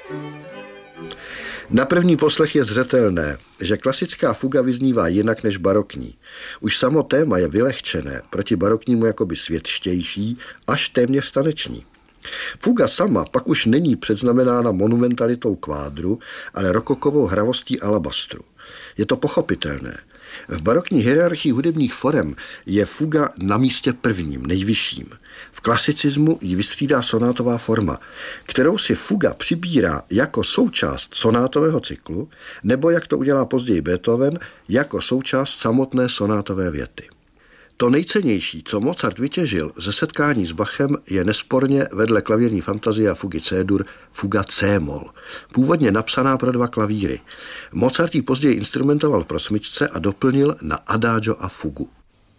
Na první poslech je zřetelné, že klasická fuga vyznívá jinak než barokní. Už samo téma je vylehčené, proti baroknímu jakoby světštější, až téměř taneční. Fuga sama pak už není předznamenána monumentalitou kvádru, ale rokokovou hravostí alabastru. Je to pochopitelné. V barokní hierarchii hudebních forem je fuga na místě prvním, nejvyšším. V klasicismu ji vystřídá sonátová forma, kterou si fuga přibírá jako součást sonátového cyklu, nebo jak to udělá později Beethoven, jako součást samotné sonátové věty. To nejcennější, co Mozart vytěžil ze setkání s Bachem, je nesporně vedle klavírní fantazie a fugy C-dur fuga C-moll, původně napsaná pro 2 klavíry. Mozart ji později instrumentoval pro smyčce a doplnil na adagio a fugu.